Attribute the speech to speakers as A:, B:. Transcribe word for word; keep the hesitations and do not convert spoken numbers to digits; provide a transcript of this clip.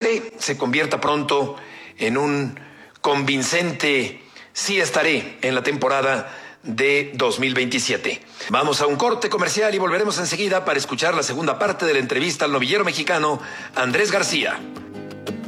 A: esté se convierta pronto en un convincente sí estaré en la temporada de dos mil veintisiete. Vamos a un corte comercial y volveremos enseguida para escuchar la segunda parte de la entrevista al novillero mexicano Andrés García.